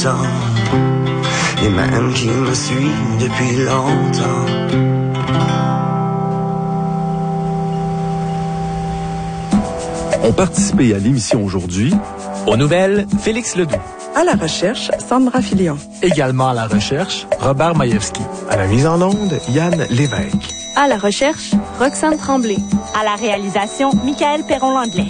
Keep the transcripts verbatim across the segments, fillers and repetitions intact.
longtemps, et même qui me suit depuis longtemps. Ont participé à l'émission aujourd'hui. Aux nouvelles, Félix Ledoux. À la recherche, Sandra Filion. Également à la recherche, Robert Maïevski. À la mise en onde, Yann Lévesque. À la recherche, Roxane Tremblay. À la réalisation, Michael Perron-Langlais.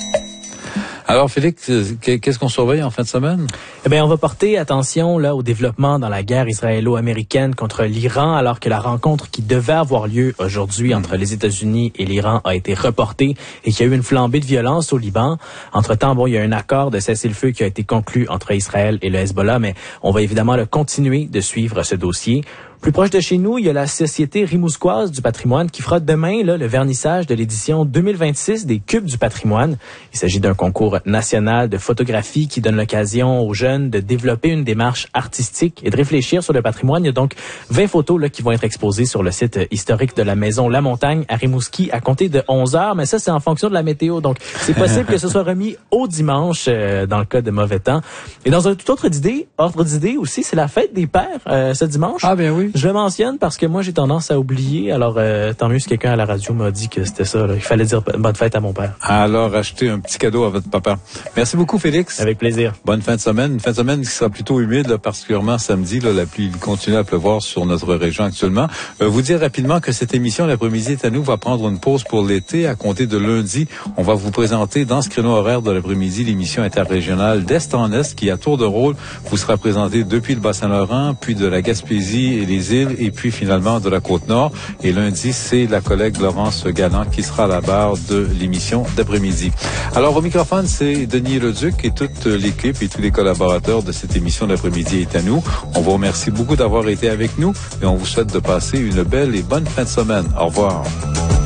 Alors, Félix, qu'est-ce qu'on surveille en fin de semaine? Eh bien, on va porter attention là au développement dans la guerre israélo-américaine contre l'Iran, alors que la rencontre qui devait avoir lieu aujourd'hui entre les États-Unis et l'Iran a été reportée et qu'il y a eu une flambée de violence au Liban. Entre-temps, bon, il y a un accord de cessez-le-feu qui a été conclu entre Israël et le Hezbollah, mais on va évidemment le continuer de suivre ce dossier. Plus proche de chez nous, il y a la Société Rimouskoise du patrimoine qui fera demain là, le vernissage de l'édition deux mille vingt-six des Cubes du patrimoine. Il s'agit d'un concours national de photographie qui donne l'occasion aux jeunes de développer une démarche artistique et de réfléchir sur le patrimoine. Il y a donc vingt photos là, qui vont être exposées sur le site historique de la Maison La Montagne à Rimouski à compter de onze heures. Mais ça, c'est en fonction de la météo. Donc, c'est possible que ce soit remis au dimanche euh, dans le cas de mauvais temps. Et dans un tout autre idée, ordre d'idée aussi, c'est la fête des pères euh, ce dimanche. Ah ben oui. Je le mentionne parce que moi, j'ai tendance à oublier. Alors, euh, tant mieux si quelqu'un à la radio m'a dit que c'était ça. Là. Il fallait dire bonne fête à mon père. Alors, achetez un petit cadeau à votre papa. Merci beaucoup, Félix. Avec plaisir. Bonne fin de semaine. Une fin de semaine qui sera plutôt humide, là, particulièrement samedi. Là, la pluie continue à pleuvoir sur notre région actuellement. Euh, vous dire rapidement que cette émission, l'après-midi est à nous, va prendre une pause pour l'été. À compter de lundi, on va vous présenter dans ce créneau horaire de l'après-midi l'émission interrégionale d'Est en Est qui, à tour de rôle, vous sera présentée depuis le Bas-Saint-Laurent, puis de la Gaspésie et les îles, et puis finalement de la Côte-Nord. Et lundi, c'est la collègue Laurence Galland qui sera à la barre de l'émission d'après-midi. Alors, au microphone, c'est Denis Leduc et toute l'équipe et tous les collaborateurs de cette émission d'après-midi est à nous. On vous remercie beaucoup d'avoir été avec nous et on vous souhaite de passer une belle et bonne fin de semaine. Au revoir.